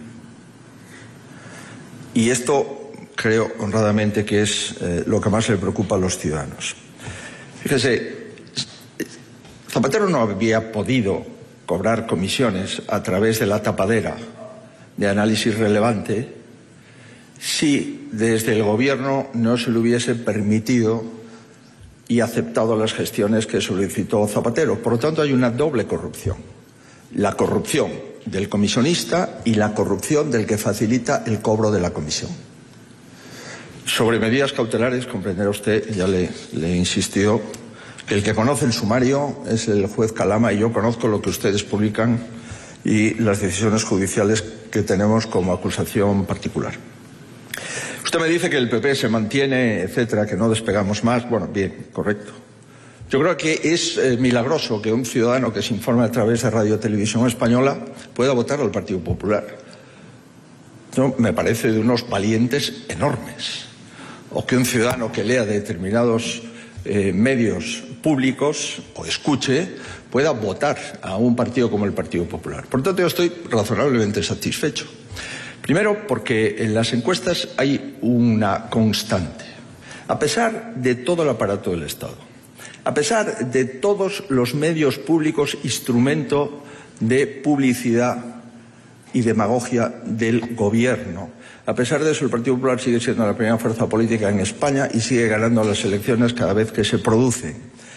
Y esto creo honradamente que es eh, lo que más le preocupa a los ciudadanos. Fíjese, Zapatero no habría podido cobrar comisiones a través de la tapadera de análisis relevante si desde el Gobierno no se le hubiese permitido y aceptado las gestiones que solicitó Zapatero. Por lo tanto, hay una doble corrupción. La corrupción del comisionista y la corrupción del que facilita el cobro de la comisión. Sobre medidas cautelares, comprenderá usted, ya le, le insistió, que el que conoce el sumario es el juez Calama y yo conozco lo que ustedes publican y las decisiones judiciales que tenemos como acusación particular. Usted me dice que el P P se mantiene, etcétera, que no despegamos más. Bueno, bien, correcto. Yo creo que es eh, milagroso que un ciudadano que se informa a través de Radio Televisión Española pueda votar al Partido Popular. No, me parece de unos valientes enormes. O que un ciudadano que lea determinados eh, medios públicos o escuche pueda votar a un partido como el Partido Popular. Por tanto, yo estoy razonablemente satisfecho. Primero, porque en las encuestas hay una constante. A pesar de todo el aparato del Estado, a pesar de todos los medios públicos instrumento de publicidad y demagogia del Gobierno, a pesar de eso, el Partido Popular sigue siendo la primera fuerza política en España y sigue ganando las elecciones cada vez que se producen.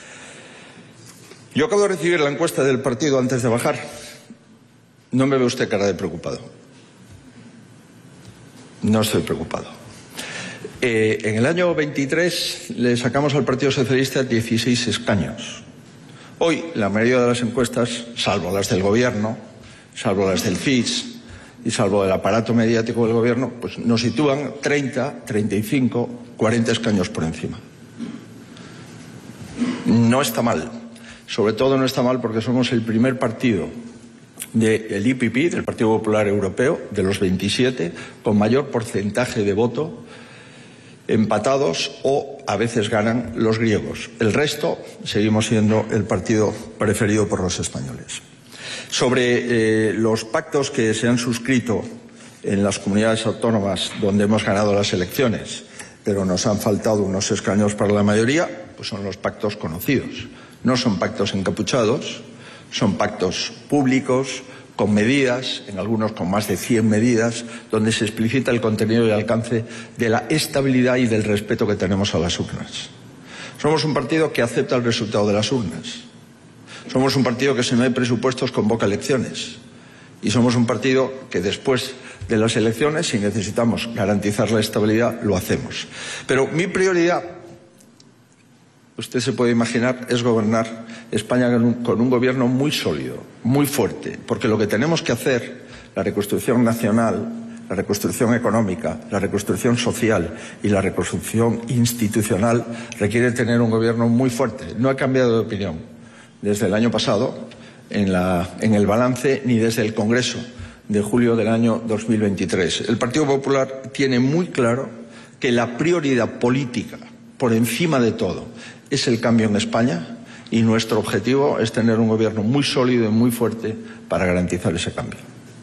Yo acabo de recibir la encuesta del partido antes de bajar. No me ve usted cara de preocupado. No estoy preocupado. Eh, en el año veintitrés le sacamos al Partido Socialista dieciséis escaños. Hoy la mayoría de las encuestas, salvo las del Gobierno, salvo las del C I S y salvo el aparato mediático del Gobierno, pues nos sitúan treinta, treinta y cinco, cuarenta escaños por encima. No está mal. Sobre todo no está mal porque somos el primer partido del I P P, del Partido Popular Europeo, de los veintisiete, con mayor porcentaje de voto, empatados o a veces ganan los griegos. El resto seguimos siendo el partido preferido por los españoles. Sobre eh, los pactos que se han suscrito en las comunidades autónomas donde hemos ganado las elecciones, pero nos han faltado unos escaños para la mayoría, pues son los pactos conocidos. No son pactos encapuchados, son pactos públicos, con medidas, en algunos con más de cien medidas, donde se explicita el contenido y el alcance de la estabilidad y del respeto que tenemos a las urnas. Somos un partido que acepta el resultado de las urnas. Somos un partido que, si no hay presupuestos, convoca elecciones. Y somos un partido que después de las elecciones, si necesitamos garantizar la estabilidad, lo hacemos. Pero mi prioridad, usted se puede imaginar, es gobernar España con un, con un gobierno muy sólido, muy fuerte, porque lo que tenemos que hacer, la reconstrucción nacional, la reconstrucción económica, la reconstrucción social y la reconstrucción institucional, requiere tener un gobierno muy fuerte. No he cambiado de opinión desde el año pasado en, la, en el balance ni desde el Congreso de julio del año dos mil veintitrés. El Partido Popular tiene muy claro que la prioridad política, por encima de todo, es el cambio en España y nuestro objetivo es tener un gobierno muy sólido y muy fuerte para garantizar ese cambio.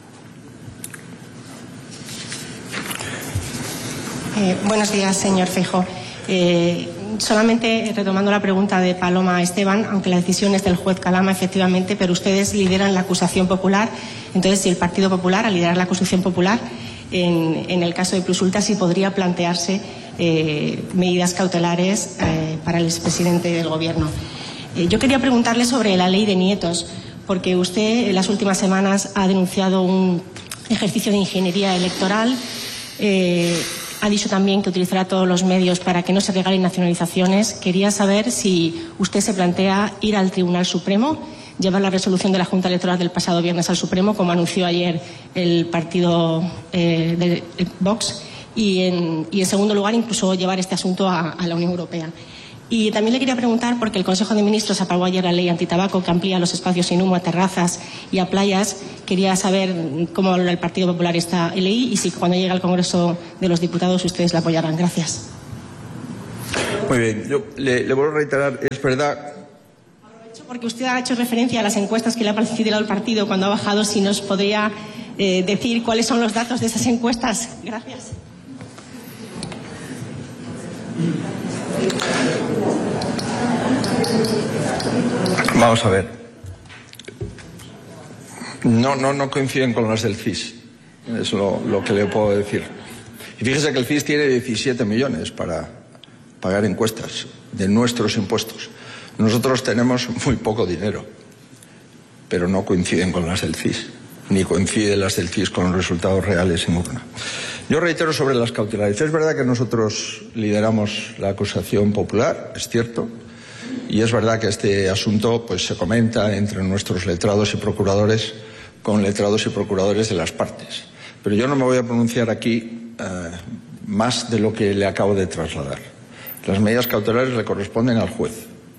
Eh, buenos días, señor Feijóo. Eh, solamente retomando la pregunta de Paloma Esteban, aunque la decisión es del juez Calama, efectivamente, pero ustedes lideran la acusación popular. Entonces, si el Partido Popular, al liderar la acusación popular, en, en el caso de Plusulta, sí podría plantearse eh, medidas cautelares eh, para el expresidente del Gobierno. Eh, yo quería preguntarle sobre la ley de nietos, porque usted en las últimas semanas ha denunciado un ejercicio de ingeniería electoral. Eh, Ha dicho también que utilizará todos los medios para que no se regalen nacionalizaciones. Quería saber si usted se plantea ir al Tribunal Supremo, llevar la resolución de la Junta Electoral del pasado viernes al Supremo, como anunció ayer el partido eh, de Vox, y en, y en segundo lugar incluso llevar este asunto a, a la Unión Europea. Y también le quería preguntar, porque el Consejo de Ministros aprobó ayer la ley antitabaco que amplía los espacios sin humo a terrazas y a playas. Quería saber cómo valora el Partido Popular esta ley y si cuando llegue al Congreso de los Diputados ustedes la apoyarán. Gracias.
Muy bien. Yo le, le vuelvo a reiterar, es verdad.
Aprovecho porque usted ha hecho referencia a las encuestas que le ha facilitado el partido cuando ha bajado. Si nos podría eh, decir cuáles son los datos de esas encuestas. Gracias.
Vamos a ver. No, no, no coinciden con las del C I S. Es lo, lo que le puedo decir. Y fíjese que el C I S tiene diecisiete millones para pagar encuestas de nuestros impuestos. Nosotros tenemos muy poco dinero, pero no coinciden con las del C I S, ni coinciden las del C I S con los resultados reales en urna. Yo reitero sobre las cautelares. Es verdad que nosotros lideramos la acusación popular, es cierto, y es verdad que este asunto pues se comenta entre nuestros letrados y procuradores con letrados y procuradores de las partes. Pero yo no me voy a pronunciar aquí eh, más de lo que le acabo de trasladar. Las medidas cautelares le corresponden al juez.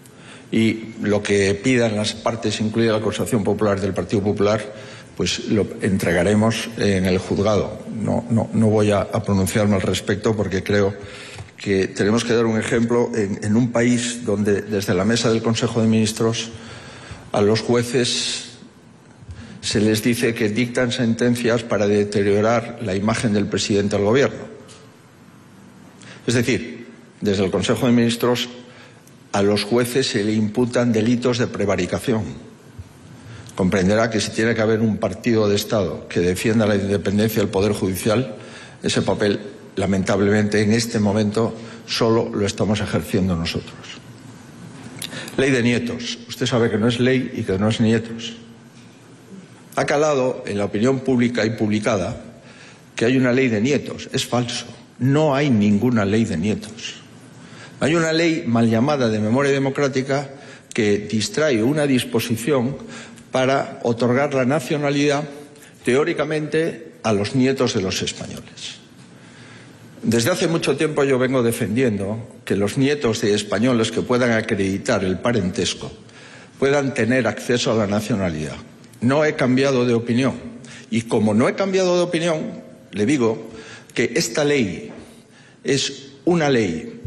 Y lo que pidan las partes, incluida la acusación popular del Partido Popular, pues lo entregaremos en el juzgado. No, no, no voy a, a pronunciarme al respecto porque creo que tenemos que dar un ejemplo en, en un país donde desde la mesa del Consejo de Ministros a los jueces se les dice que dictan sentencias para deteriorar la imagen del presidente del Gobierno. Es decir, desde el Consejo de Ministros a los jueces se le imputan delitos de prevaricación. Comprenderá que si tiene que haber un partido de Estado que defienda la independencia del Poder Judicial, ese papel, lamentablemente, en este momento solo lo estamos ejerciendo nosotros. Ley de nietos. Usted sabe que no es ley y que no es nietos. Ha calado en la opinión pública y publicada que hay una ley de nietos. Es falso. No hay ninguna ley de nietos. Hay una ley mal llamada de memoria democrática que distrae una disposición para otorgar la nacionalidad, teóricamente, a los nietos de los españoles. Desde hace mucho tiempo yo vengo defendiendo que los nietos de españoles que puedan acreditar el parentesco puedan tener acceso a la nacionalidad. No he cambiado de opinión. Y como no he cambiado de opinión, le digo que esta ley es una ley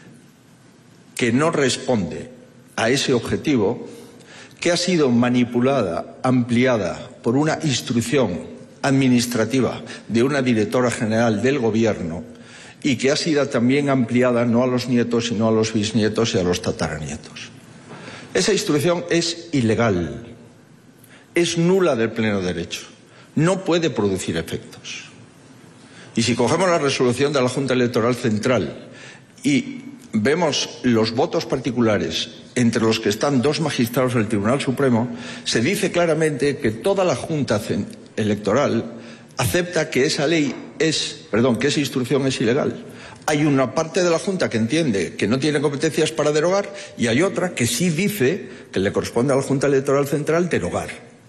que no responde a ese objetivo, que ha sido manipulada, ampliada por una instrucción administrativa de una directora general del Gobierno y que ha sido también ampliada no a los nietos, sino a los bisnietos y a los tataranietos. Esa instrucción es ilegal, es nula de pleno derecho, no puede producir efectos. Y si cogemos la resolución de la Junta Electoral Central y vemos los votos particulares entre los que están dos magistrados del Tribunal Supremo, se dice claramente que toda la Junta Electoral acepta que esa ley es, perdón, que esa instrucción es ilegal. Hay una parte de la Junta que entiende que no tiene competencias para derogar y hay otra que sí dice que le corresponde a la Junta Electoral Central derogar.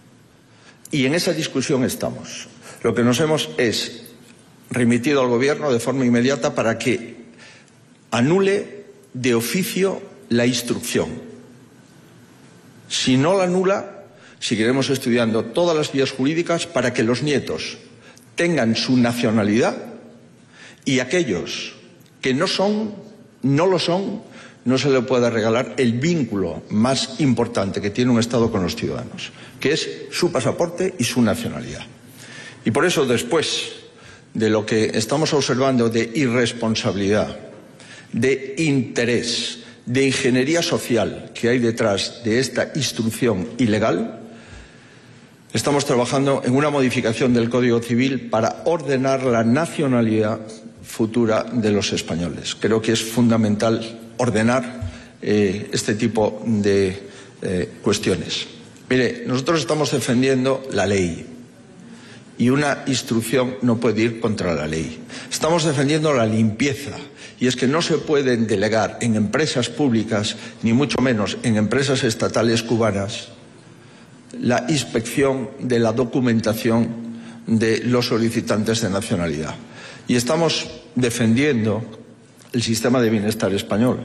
Y en esa discusión estamos. Lo que nos hemos es remitido al Gobierno de forma inmediata para que anule de oficio la instrucción. Si no la anula, seguiremos estudiando todas las vías jurídicas para que los nietos tengan su nacionalidad y aquellos que no son, no lo son, no se le pueda regalar el vínculo más importante que tiene un Estado con los ciudadanos, que es su pasaporte y su nacionalidad. Y por eso, después de lo que estamos observando de irresponsabilidad, de interés, de ingeniería social que hay detrás de esta instrucción ilegal, estamos trabajando en una modificación del Código Civil para ordenar la nacionalidad futura de los españoles. Creo que es fundamental ordenar eh, este tipo de eh, cuestiones. Mire, nosotros estamos defendiendo la ley y una instrucción no puede ir contra la ley. Estamos defendiendo la limpieza. Y es que no se pueden delegar en empresas públicas, ni mucho menos en empresas estatales cubanas, la inspección de la documentación de los solicitantes de nacionalidad. Y estamos defendiendo el sistema de bienestar español.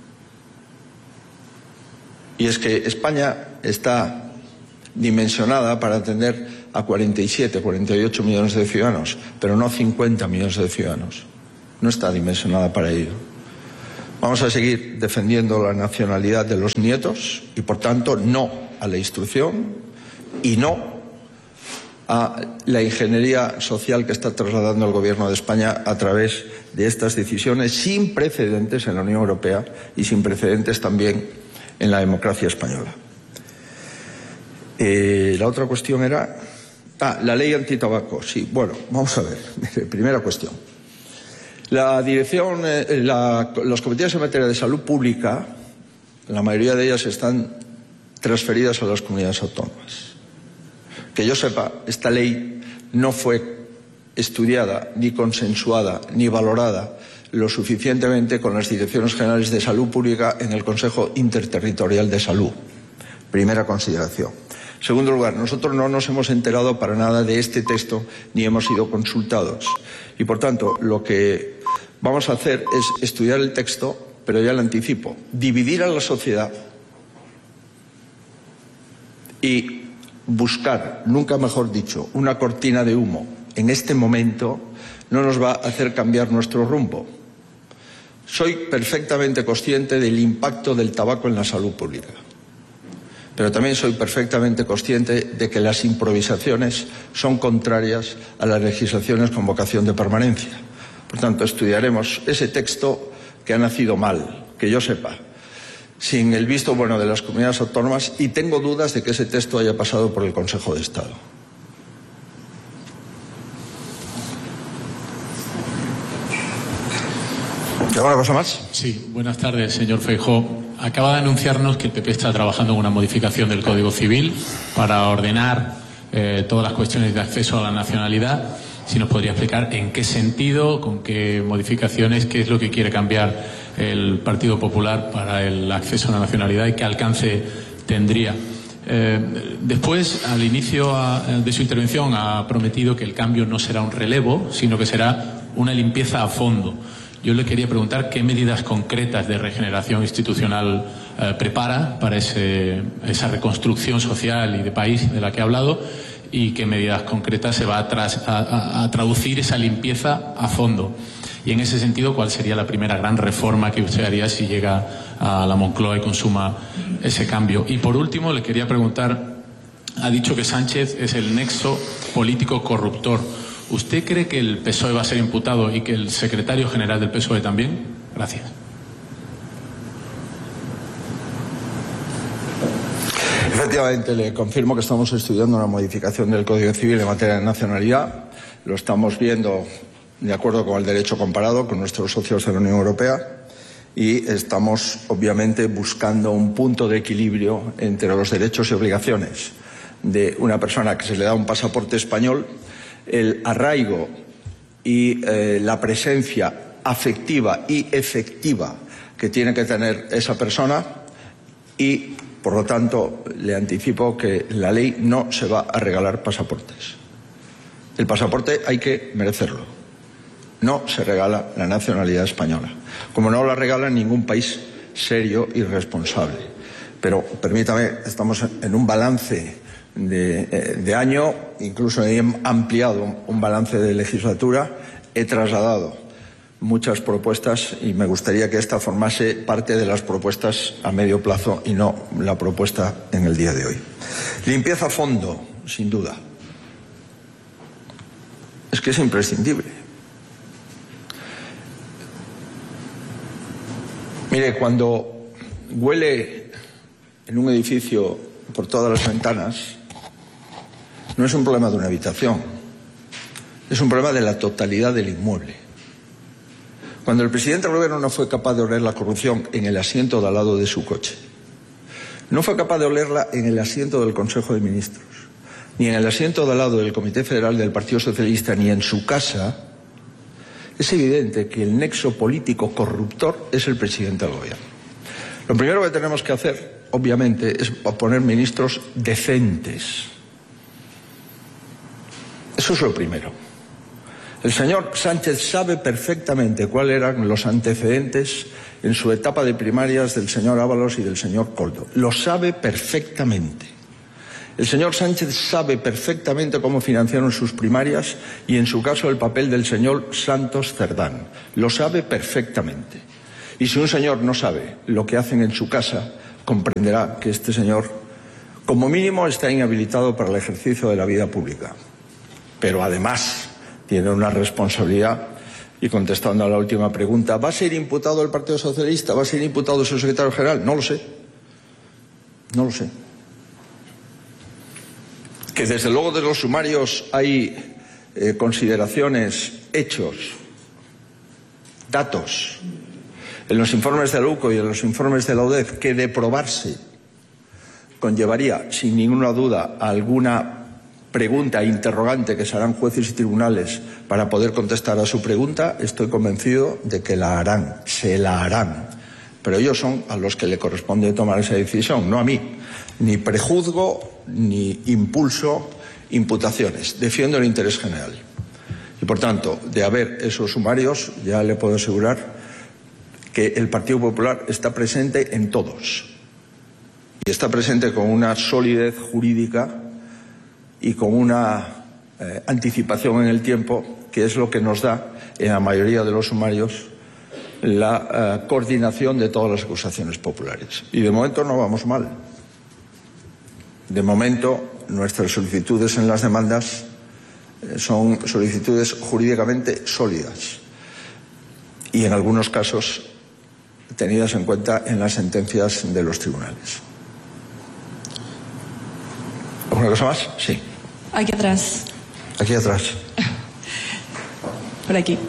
Y es que España está dimensionada para atender a cuarenta y siete, cuarenta y ocho millones de ciudadanos, pero no cincuenta millones de ciudadanos. No está dimensionada para ello. Vamos a seguir defendiendo la nacionalidad de los nietos y, por tanto, no a la instrucción y no a la ingeniería social que está trasladando el Gobierno de España a través de estas decisiones sin precedentes en la Unión Europea y sin precedentes también en la democracia española. Eh, la otra cuestión era... Ah, la ley antitabaco. Sí, bueno, vamos a ver. Primera cuestión. La dirección, eh, la, los comités en materia de salud pública, la mayoría de ellas están transferidas a las comunidades autónomas. Que yo sepa, esta ley no fue estudiada, ni consensuada, ni valorada lo suficientemente con las direcciones generales de salud pública en el Consejo Interterritorial de Salud. Primera consideración. En segundo lugar, nosotros no nos hemos enterado para nada de este texto ni hemos sido consultados. Y, por tanto, lo que vamos a hacer es estudiar el texto, pero ya lo anticipo, dividir a la sociedad y buscar, nunca mejor dicho, una cortina de humo en este momento no nos va a hacer cambiar nuestro rumbo. Soy perfectamente consciente del impacto del tabaco en la salud pública, pero también soy perfectamente consciente de que las improvisaciones son contrarias a las legislaciones con vocación de permanencia. Por tanto, estudiaremos ese texto que ha nacido mal, que yo sepa, sin el visto bueno de las comunidades autónomas, y tengo dudas de que ese texto haya pasado por el Consejo de Estado. ¿Alguna cosa más?
Sí, buenas tardes, señor Feijóo. Acaba de anunciarnos que el P P está trabajando en una modificación del Código Civil para ordenar eh, todas las cuestiones de acceso a la nacionalidad. Si nos podría explicar en qué sentido, con qué modificaciones, qué es lo que quiere cambiar el Partido Popular para el acceso a la nacionalidad y qué alcance tendría. Eh, después, al inicio a, de su intervención, ha prometido que el cambio no será un relevo, sino que será una limpieza a fondo. Yo le quería preguntar qué medidas concretas de regeneración institucional eh, prepara para ese, esa reconstrucción social y de país de la que ha hablado, y qué medidas concretas se va a, tras, a, a, a traducir esa limpieza a fondo. Y en ese sentido, ¿cuál sería la primera gran reforma que usted haría si llega a la Moncloa y consuma ese cambio? Y por último, le quería preguntar, ha dicho que Sánchez es el nexo político corruptor. ¿Usted cree que el P S O E va a ser imputado y que el secretario general del P S O E también? Gracias.
Efectivamente, le confirmo que estamos estudiando una modificación del Código Civil en materia de nacionalidad. Lo estamos viendo de acuerdo con el derecho comparado con nuestros socios de la Unión Europea y estamos, obviamente, buscando un punto de equilibrio entre los derechos y obligaciones de una persona que se le da un pasaporte español, el arraigo y eh, la presencia afectiva y efectiva que tiene que tener esa persona y, por lo tanto, le anticipo que la ley no se va a regalar pasaportes. El pasaporte hay que merecerlo. No se regala la nacionalidad española, como no la regala en ningún país serio y responsable. Pero, permítame, estamos en un balance De, de año, incluso he ampliado un balance de legislatura, he trasladado muchas propuestas y me gustaría que esta formase parte de las propuestas a medio plazo y no la propuesta en el día de hoy. Limpieza a fondo, sin duda. Es que es imprescindible. Mire, cuando huele en un edificio por todas las ventanas, no es un problema de una habitación, es un problema de la totalidad del inmueble. Cuando el presidente del gobierno no fue capaz de oler la corrupción en el asiento de al lado de su coche, no fue capaz de olerla en el asiento del Consejo de Ministros, ni en el asiento de al lado del Comité Federal del Partido Socialista, ni en su casa, es evidente que el nexo político corruptor es el presidente del gobierno. Lo primero que tenemos que hacer, obviamente, es poner ministros decentes. Eso es lo primero. El señor Sánchez sabe perfectamente cuáles eran los antecedentes en su etapa de primarias del señor Ábalos y del señor Koldo. Lo sabe perfectamente. El señor Sánchez sabe perfectamente cómo financiaron sus primarias y, en su caso, el papel del señor Santos Cerdán. Lo sabe perfectamente. Y si un señor no sabe lo que hacen en su casa, comprenderá que este señor, como mínimo, está inhabilitado para el ejercicio de la vida pública. Pero además tiene una responsabilidad. Y contestando a la última pregunta, ¿va a ser imputado el Partido Socialista? ¿Va a ser imputado su secretario general? No lo sé. No lo sé. Que desde luego de los sumarios hay eh, consideraciones, hechos, datos, en los informes de la U C O y en los informes de la U D E F, que de probarse conllevaría sin ninguna duda alguna pregunta interrogante que se harán jueces y tribunales para poder contestar a su pregunta, estoy convencido de que la harán, se la harán. Pero ellos son a los que le corresponde tomar esa decisión, no a mí. Ni prejuzgo, ni impulso imputaciones. Defiendo el interés general. Y por tanto, de haber esos sumarios, ya le puedo asegurar que el Partido Popular está presente en todos. Y está presente con una solidez jurídica y con una eh, anticipación en el tiempo, que es lo que nos da, en la mayoría de los sumarios, la eh, coordinación de todas las acusaciones populares. Y de momento no vamos mal. De momento, nuestras solicitudes en las demandas eh, son solicitudes jurídicamente sólidas y, en algunos casos, tenidas en cuenta en las sentencias de los tribunales. ¿Alguna cosa más? Sí.
Aquí atrás.
Aquí atrás.
Por aquí.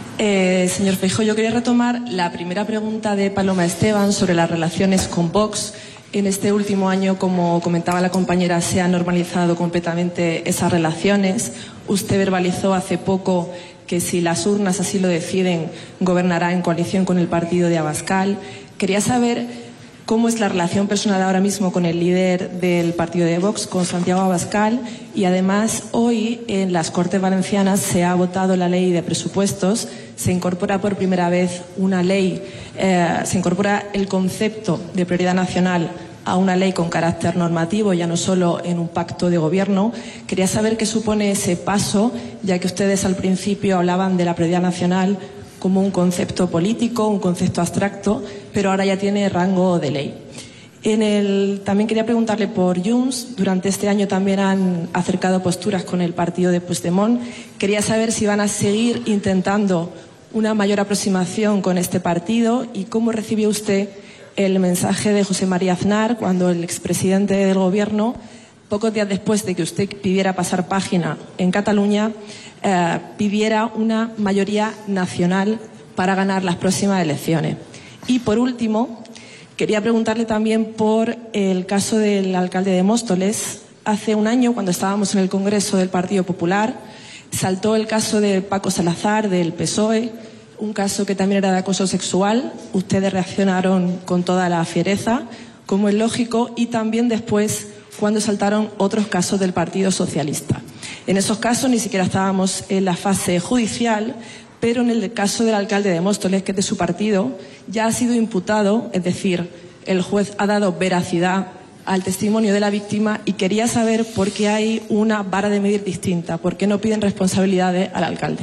Eh, señor Feijóo, yo quería retomar la primera pregunta de Paloma Esteban sobre las relaciones con Vox. En este último año, como comentaba la compañera, se han normalizado completamente esas relaciones. Usted verbalizó hace poco que, si las urnas así lo deciden, gobernará en coalición con el partido de Abascal. Quería saber cómo es la relación personal ahora mismo con el líder del partido de Vox, con Santiago Abascal, y además hoy en las Cortes Valencianas se ha votado la ley de presupuestos, se incorpora por primera vez una ley, eh, se incorpora el concepto de prioridad nacional a una ley con carácter normativo, ya no solo en un pacto de gobierno. Quería saber qué supone ese paso, ya que ustedes al principio hablaban de la prioridad nacional como un concepto político, un concepto abstracto, pero ahora ya tiene rango de ley. En el, también quería preguntarle por Junts. Durante este año también han acercado posturas con el partido de Puigdemont. Quería saber si van a seguir intentando una mayor aproximación con este partido y cómo recibió usted el mensaje de José María Aznar cuando el expresidente del Gobierno, pocos días después de que usted pidiera pasar página en Cataluña, eh, pidiera una mayoría nacional para ganar las próximas elecciones. Y por último, quería preguntarle también por el caso del alcalde de Móstoles. Hace un año, cuando estábamos en el Congreso del Partido Popular, saltó el caso de Paco Salazar, del P S O E, un caso que también era de acoso sexual. Ustedes reaccionaron con toda la fiereza, como es lógico, y también después cuando saltaron otros casos del Partido Socialista. En esos casos ni siquiera estábamos en la fase judicial, pero en el caso del alcalde de Móstoles, que es de su partido, ya ha sido imputado, es decir, el juez ha dado veracidad al testimonio de la víctima, y quería saber por qué hay una vara de medir distinta, por qué no piden responsabilidades al alcalde.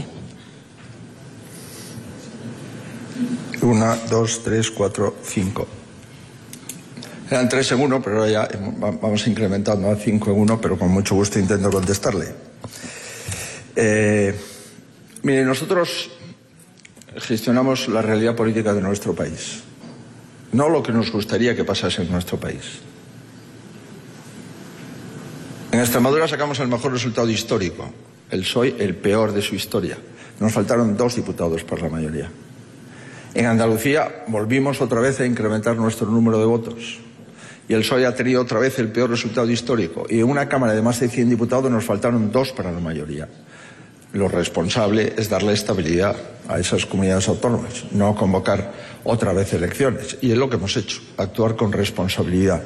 Una, dos, tres, cuatro, cinco. Eran tres en uno, pero ahora ya vamos incrementando a cinco en uno, pero con mucho gusto intento contestarle. Eh, mire, nosotros gestionamos la realidad política de nuestro país, no lo que nos gustaría que pasase en nuestro país. En Extremadura sacamos el mejor resultado histórico, el P S O E el peor de su historia. Nos faltaron dos diputados por la mayoría. En Andalucía volvimos otra vez a incrementar nuestro número de votos y el P S O E ha tenido otra vez el peor resultado histórico, y en una Cámara de más de cien diputados nos faltaron dos para la mayoría. Lo responsable es darle estabilidad a esas comunidades autónomas, no convocar otra vez elecciones, y es lo que hemos hecho, actuar con responsabilidad.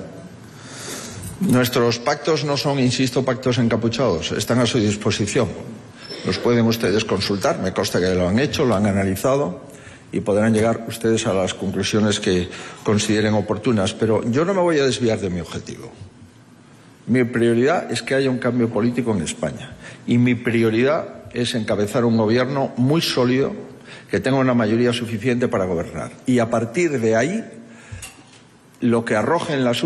Nuestros pactos no son, insisto, pactos encapuchados, están a su disposición. Los pueden ustedes consultar, me consta que lo han hecho, lo han analizado y podrán llegar ustedes a las conclusiones que consideren oportunas. Pero yo no me voy a desviar de mi objetivo. Mi prioridad es que haya un cambio político en España y mi prioridad es encabezar un gobierno muy sólido que tenga una mayoría suficiente para gobernar. Y a partir de ahí, lo que arrojen las